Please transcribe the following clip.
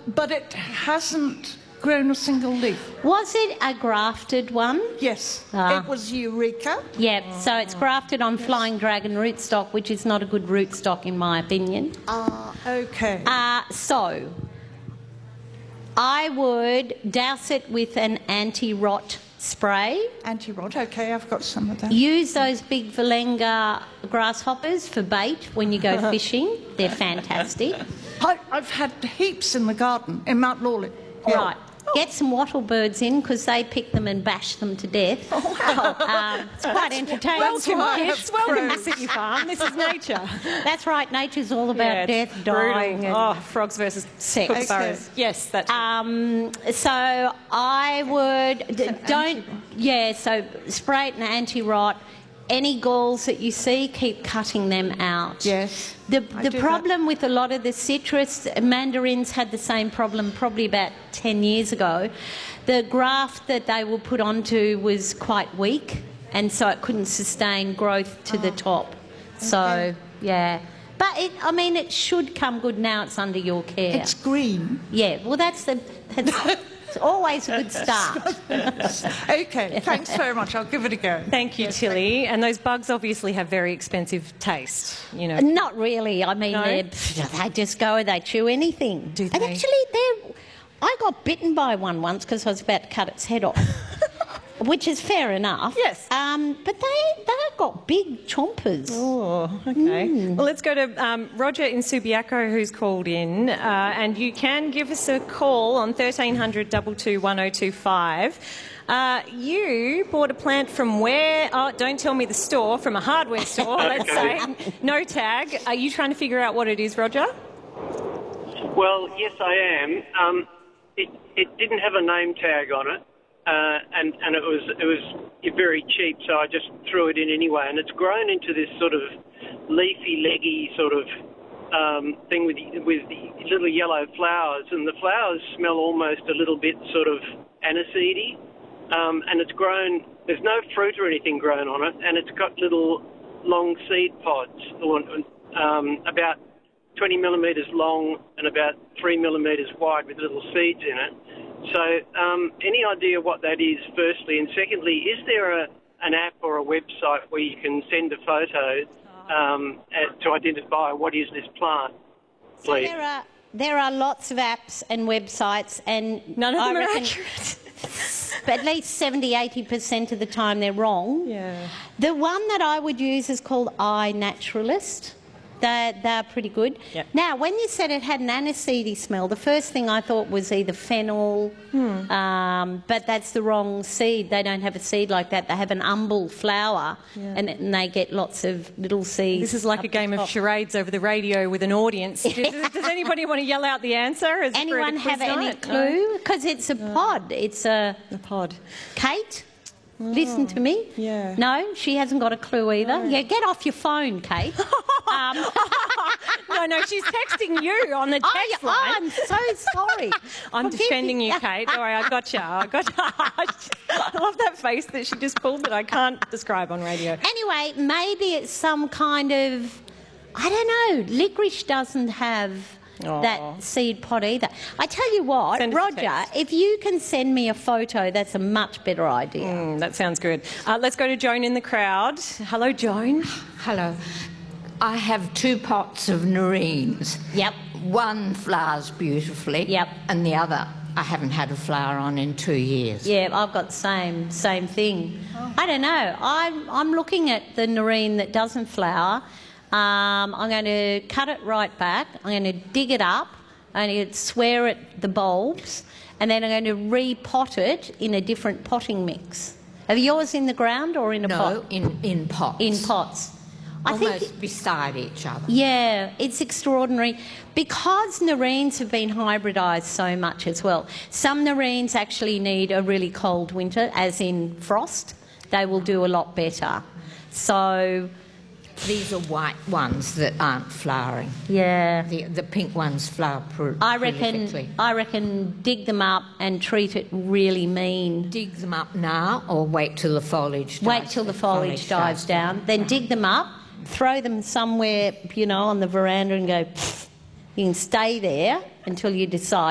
but it hasn't grown a single leaf. Was it a grafted one? Yes, Ah. it was Eureka. Yep, so it's grafted on Flying Dragon rootstock, which is not a good rootstock in my opinion. Okay. So, I would douse it with an anti-rot spray. Anti-rot, okay, I've got some of that. Use those big Valenga grasshoppers for bait when you go fishing. They're fantastic. I've had heaps in the garden, in Mount Lawley. Right. Get some wattle birds in because they pick them and bash them to death. It's quite entertaining. Welcome to City Farm. This is nature. That's right. Nature's all about death, dying, and frogs versus sex. kookaburras. Yes, that's so I would so spray it an anti-rot. Any galls that you see, keep cutting them out. Yes. The problem with a lot of the citrus, mandarins had the same problem probably about 10 years ago. The graft that they were put onto was quite weak, and so it couldn't sustain growth to the top. So, yeah. But, it should come good now it's under your care. It's green. Yeah, well, that's it's always a good start. Okay, thanks very much. I'll give it a go. Thank you, Tilly. And those bugs obviously have very expensive taste, you know. Not really. I mean, No? they just go, they chew anything. Do And they? actually, I got bitten by one once because I was about to cut its head off, which is fair enough. Yes. But they've got big chompers. Oh, okay. Well, let's go to Roger in Subiaco, who's called in, and you can give us a call on 1300 22 1025. You bought a plant from where? Oh, don't tell me the store, from a hardware store, let's say. No tag. Are you trying to figure out what it is, Roger? Well, yes, I am. It didn't have a name tag on it. And it was very cheap, so I just threw it in anyway. And it's grown into this sort of leafy, leggy sort of thing with the little yellow flowers, and the flowers smell almost a little bit sort of aniseedy. And it's grown. There's no fruit or anything grown on it, and it's got little long seed pods, about 20 millimetres long and about 3 millimetres wide, with little seeds in it. So any idea what that is, firstly? And secondly, is there an app or a website where you can send a photo to identify what is this plant, please? So there are lots of apps and websites, and None of them I are reckon accurate. at least 70-80% of the time they're wrong. Yeah. The one that I would use is called iNaturalist. They're pretty good. Yep. Now, when you said it had an aniseedy smell, the first thing I thought was either fennel, but that's the wrong seed. They don't have a seed like that. They have an umbel flower, and they get lots of little seeds. This is like a game of charades over the radio with an audience. Does anybody want to yell out the answer? Anyone have any clue? Because it's a pod. It's a pod. Kate? Listen to me. Yeah. No, she hasn't got a clue either. Yeah, get off your phone, Kate. No, she's texting you on the text line. I'm so sorry. I'm defending you, Kate. All right, I got you. I love that face that she just pulled that I can't describe on radio. Anyway, maybe it's some kind of, I don't know, licorice doesn't have that seed pod either. I tell you what, Roger, if you can send me a photo, that's a much better idea. That sounds good. Let's go to Joan in the crowd. Hello, Joan. Hello. I have 2 pots of nerines. Yep. One flowers beautifully. Yep. And the other I haven't had a flower on in 2 years. Yeah, I've got the same thing. I don't know. I'm looking at the nerine that doesn't flower. I'm going to cut it right back. I'm going to dig it up. I'm going to swear at the bulbs, and then I'm going to repot it in a different potting mix. Are yours in the ground or in a pot? No, in pots. In pots. Almost beside each other. Yeah, it's extraordinary. Because nerines have been hybridised so much as well. Some nerines actually need a really cold winter, as in frost. They will do a lot better. So these are white ones that aren't flowering. Yeah. The pink ones flower I prolifically. reckon dig them up and treat it really mean. Dig them up now or wait till the foliage dies? Wait till the foliage dies down. Then dig them up, throw them somewhere, on the veranda and go, you can stay there until you decide.